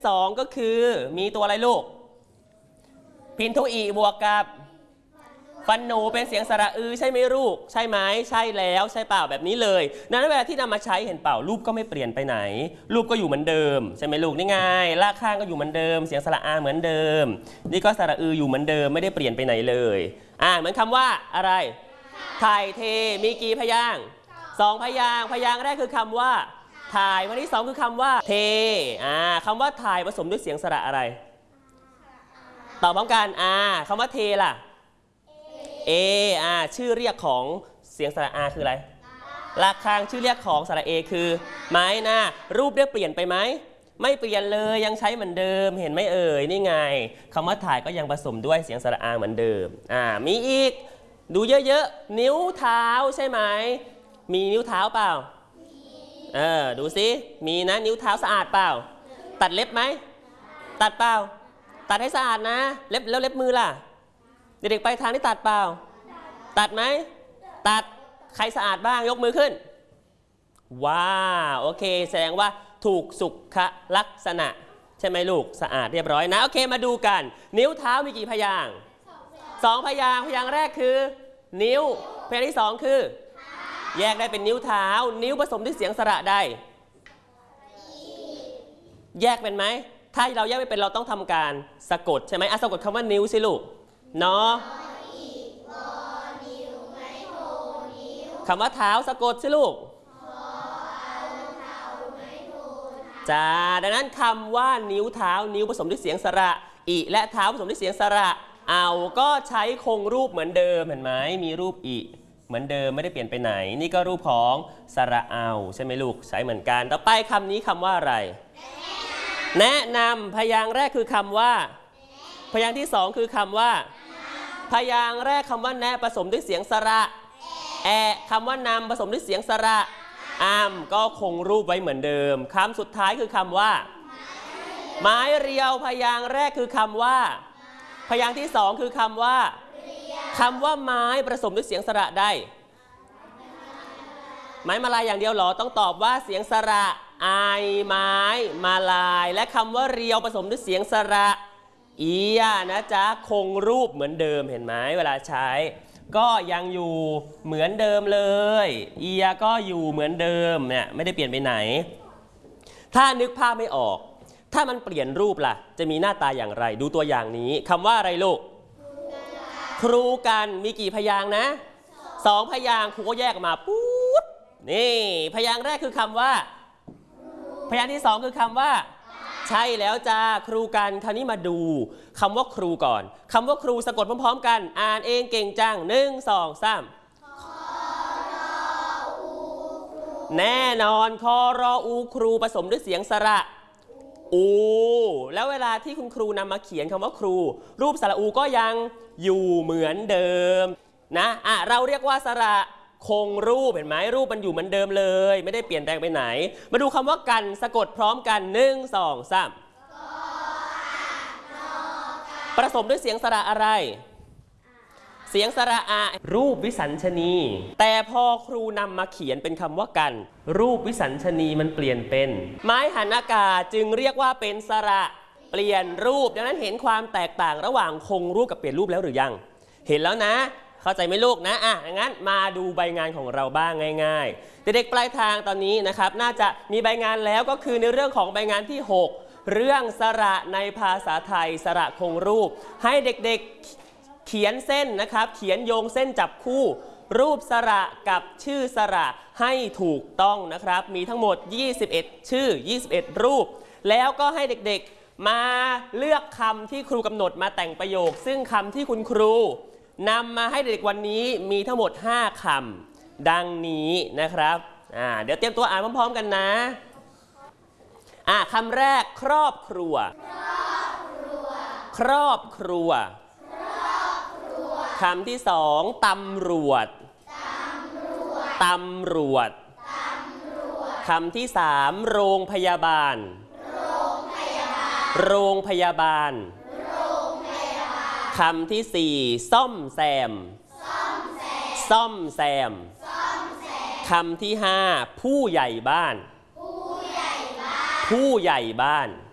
2ก็คือมีตัวอะไรลูกพินทุอีบวกกับฟันหนูเป็นเสียงสระอือใช่ไหมลูกใช่ไหมใช่แล้วใช่เปล่าแบบนี้เลยนั้นเวลาที่นำมาใช้เห็นเปล่ารูปก็ไม่เปลี่ยนไปไหนรูปก็อยู่เหมือนเดิมใช่ไหมลูกนี่ไงลากข้างก็อยู่เหมือนเดิมเสียงสระอาเหมือนเดิมนี่ก็สระอืออยู่เหมือนเดิมไม่ได้เปลี่ยนไปไหนเลยเหมือนคำว่าอะไรถ่ายเทมีกี่พยางค์2พยางค์พยางค์แรกคือคำว่าถ่ายวันที่2คือคำว่าเทคำว่าถ่ายผสมด้วยเสียงสระอะไรตอบพร้อมกันคำว่าเทล่ะชื่อเรียกของเสียงสระอาคืออะไรลากข้างชื่อเรียกของสระเอคือไม้หน้ารูปได้เปลี่ยนไปไหมไม่เปลี่ยนเลยยังใช้เหมือนเดิมเห็นไหมเอ่ยนี่ไงคำว่าถ่ายก็ยังผสมด้วยเสียงสระอาเหมือนเดิมมีอีกดูเยอะๆนิ้วเท้าใช่ไหมมีนิ้วเท้าเปล่าดูสิมีนะนิ้วเท้าสะอาดเปล่าตัดเล็บไหมตัดเปล่าตัดให้สะอาดนะเล็บแล้วเล็บมือล่ะเด็กๆไปทางที่ตัดเปล่าตัดไหมตัดใครสะอาดบ้างยกมือขึ้นว้าโอเคแสดงว่าถูกสุขลักษณะใช่ไหมลูกสะอาดเรียบร้อยนะโอเคมาดูกันนิ้วเท้ามีกี่พยางค์2พยางค์พยางค์แรกคือนิ้วพยางค์ที่2คือแยกได้เป็นนิ้วเท้านิ้วผสมด้วยเสียงสระใดแยกเป็นไหมถ้าเราแยกไม่เป็นเราต้องทำการสะกดใช่ไหมสะกดคำว่านิ้วสิลูกเนาะคำว่าเท้าสะกดสิลูกจ้าดังนั้นคำว่านิ้วเท้านิ้วผสมด้วยเสียงสระอิและเท้าผสมด้วยเสียงสระเอาก็ใช้คงรูปเหมือนเดิมเห็นไหมมีรูปอิเหมือนเดิมไม่ได้เปลี่ยนไปไหนนี่ก็รูปของสระเอาใช่ไหมลูกใช้เหมือนกันต่อไปคำนี้คำว่าอะไรแนะนำพยางค์แรกคือคำว่าพยางค์ที่2คือคำว่าพยางค์แรกคำว่าแนะผสมด้วยเสียงสระคำว่านำผสมด้วยเสียงสระก็คงรูปไว้เหมือนเดิมคำสุดท้ายคือคำว่าไม้เรียวพยางค์แรกคือคำว่าพยางค์ที่2คือคำว่าไม้ผสมด้วยเสียงสระได้ไม้มาลายอย่างเดียวหรอต้องตอบว่าเสียงสระไม้มาลายและคำว่าเรียวผสมด้วยเสียงสระนะจ๊ะคงรูปเหมือนเดิมเห็นไหมเวลาใช้ก็ยังอยู่เหมือนเดิมเลยก็อยู่เหมือนเดิมเนี่ยไม่ได้เปลี่ยนไปไหนถ้านึกภาพไม่ออกถ้ามันเปลี่ยนรูปล่ะจะมีหน้าตาอย่างไรดูตัวอย่างนี้คำว่าอะไรลูกครูกันมีกี่พยางค์นะ2พยางค์ครูก็แยกออกมาปุ๊บนี่พยางค์แรกคือคำว่าพยางค์ที่2คือคำว่าใช่แล้วจ้าครูกันคราวนี้มาดูคำว่าครูก่อนคำว่าครูสะกดพร้อมๆกันอ่านเองเก่งจัง1 2 3แน่นอนคอรออูครูผสมด้วยเสียงสระอูแล้วเวลาที่คุณครูนำมาเขียนคำว่าครูรูปสระอูก็ยังอยู่เหมือนเดิมนะเราเรียกว่าสระคงรูปเห็นไหมรูปมันอยู่เหมือนเดิมเลยไม่ได้เปลี่ยนแปลงไปไหนมาดูคำว่ากันสะกดพร้อมกัน1 2 3ผสมด้วยเสียงสระอะไรเสียงสระอารูปวิสัญชนีแต่พอครูนำมาเขียนเป็นคำว่ากันรูปวิสัญชนีมันเปลี่ยนเป็นไม้หันอากาศจึงเรียกว่าเป็นสระเปลี่ยนรูปดังนั้นเห็นความแตกต่างระหว่างคงรูปกับเปลี่ยนรูปแล้วหรือยังเห็นแล้วนะเข้าใจไหมลูกนะงั้นมาดูใบงานของเราบ้างง่ายๆเด็กๆปลายทางตอนนี้นะครับน่าจะมีใบงานแล้วก็คือในเรื่องของใบงานที่6เรื่องสระในภาษาไทยสระคงรูปให้เด็กๆเขียนเส้นนะครับเขียนโยงเส้นจับคู่รูปสระกับชื่อสระให้ถูกต้องนะครับมีทั้งหมด21ชื่อ21รูปแล้วก็ให้เด็กๆมาเลือกคำที่ครูกำหนดมาแต่งประโยคซึ่งคำที่คุณครูนำมาให้เด็กวันนี้มีทั้งหมด5คำดังนี้นะครับเดี๋ยวเตรียมตัวอ่านพร้อมๆกันนะคำแรกครอบครัวครอบครัวคำที่2ตำรวจตำรวจคำที่3โรงพยาบาลโรงพยาบาลคำที่4ซ่อมแซมซ่อมแซมคำที่5ผู้ใหญ่บ้านผู้ใหญ่บ้าน